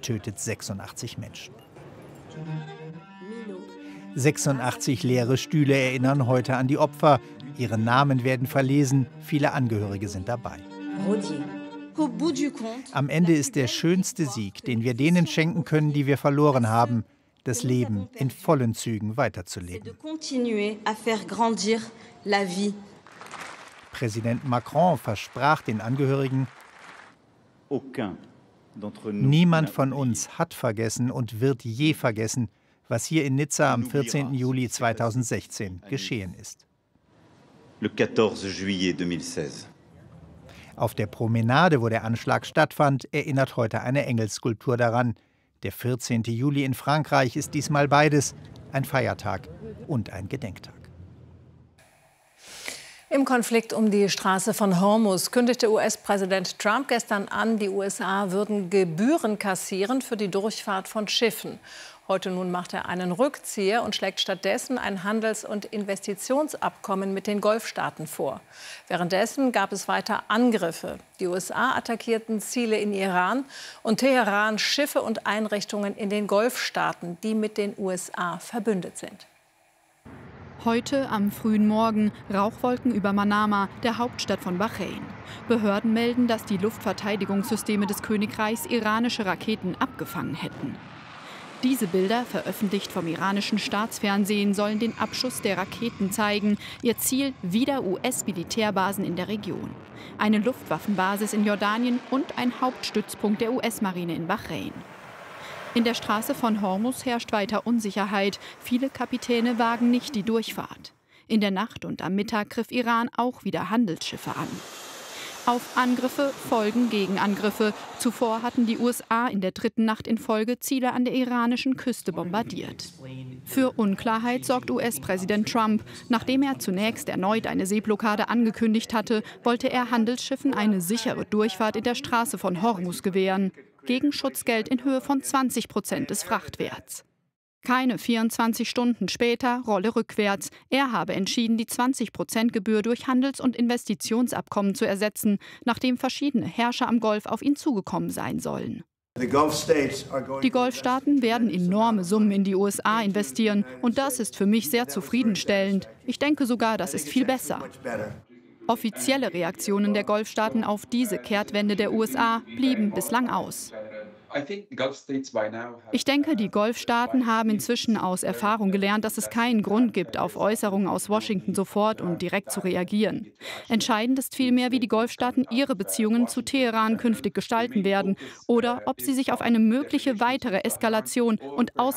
tötet 86 Menschen. 86 leere Stühle erinnern heute an die Opfer. Ihre Namen werden verlesen, viele Angehörige sind dabei. Am Ende ist der schönste Sieg, den wir denen schenken können, die wir verloren haben, das Leben in vollen Zügen weiterzuleben. Präsident Macron versprach den Angehörigen: Niemand von uns hat vergessen und wird je vergessen, was hier in Nizza am 14. Juli 2016 geschehen ist. Auf der Promenade, wo der Anschlag stattfand, erinnert heute eine Engelsskulptur daran. Der 14. Juli in Frankreich ist diesmal beides, ein Feiertag und ein Gedenktag. Im Konflikt um die Straße von Hormuz kündigte US-Präsident Trump gestern an, die USA würden Gebühren kassieren für die Durchfahrt von Schiffen. Heute nun macht er einen Rückzieher und schlägt stattdessen ein Handels- und Investitionsabkommen mit den Golfstaaten vor. Währenddessen gab es weiter Angriffe. Die USA attackierten Ziele in Iran und Teheran Schiffe und Einrichtungen in den Golfstaaten, die mit den USA verbündet sind. Heute am frühen Morgen Rauchwolken über Manama, der Hauptstadt von Bahrain. Behörden melden, dass die Luftverteidigungssysteme des Königreichs iranische Raketen abgefangen hätten. Diese Bilder, veröffentlicht vom iranischen Staatsfernsehen, sollen den Abschuss der Raketen zeigen. Ihr Ziel: wieder US-Militärbasen in der Region. Eine Luftwaffenbasis in Jordanien und ein Hauptstützpunkt der US-Marine in Bahrain. In der Straße von Hormuz herrscht weiter Unsicherheit. Viele Kapitäne wagen nicht die Durchfahrt. In der Nacht und am Mittag griff Iran auch wieder Handelsschiffe an. Auf Angriffe folgen Gegenangriffe. Zuvor hatten die USA in der dritten Nacht in Folge Ziele an der iranischen Küste bombardiert. Für Unklarheit sorgt US-Präsident Trump. Nachdem er zunächst erneut eine Seeblockade angekündigt hatte, wollte er Handelsschiffen eine sichere Durchfahrt in der Straße von Hormuz gewähren. Gegen Schutzgeld in Höhe von 20% des Frachtwerts. Keine 24 Stunden später Rolle rückwärts. Er habe entschieden, die 20% Gebühr durch Handels- und Investitionsabkommen zu ersetzen, nachdem verschiedene Herrscher am Golf auf ihn zugekommen sein sollen. Die Golfstaaten werden enorme Summen in die USA investieren und das ist für mich sehr zufriedenstellend. Ich denke sogar, das ist viel besser. Offizielle Reaktionen der Golfstaaten auf diese Kehrtwende der USA blieben bislang aus. Ich denke, die Golfstaaten haben inzwischen aus Erfahrung gelernt, dass es keinen Grund gibt, auf Äußerungen aus Washington sofort und direkt zu reagieren. Entscheidend ist vielmehr, wie die Golfstaaten ihre Beziehungen zu Teheran künftig gestalten werden oder ob sie sich auf eine mögliche weitere Eskalation und